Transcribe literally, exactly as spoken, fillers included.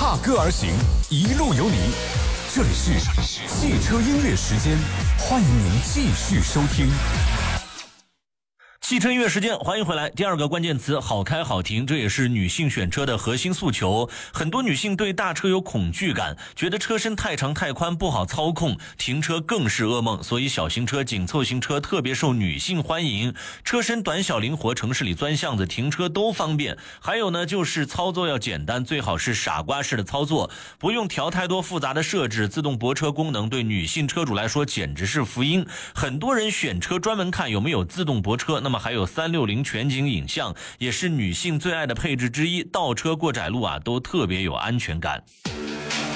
踏歌而行，一路有你。这里是汽车音乐时间，欢迎您继续收听。 汽车音乐时间，欢迎回来。第二个关键词，好开好停，这也是女性选车的核心诉求。很多女性对大车有恐惧感，觉得车身太长太宽不好操控，停车更是噩梦。所以小型车、紧凑型车特别受女性欢迎，车身短小灵活，城市里钻巷子停车都方便。还有呢，就是操作要简单，最好是傻瓜式的操作，不用调太多复杂的设置。自动泊车功能对女性车主来说简直是福音。很多人选车专门看有没有自动泊车，那么还有三六零全景影像，也是女性最爱的配置之一。倒车过窄路啊，都特别有安全感。